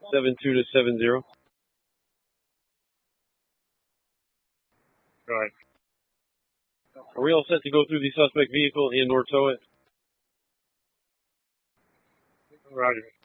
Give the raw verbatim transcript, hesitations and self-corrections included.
seven two to seven zero. Right. Are we all set to go through the suspect vehicle and or tow it? Roger.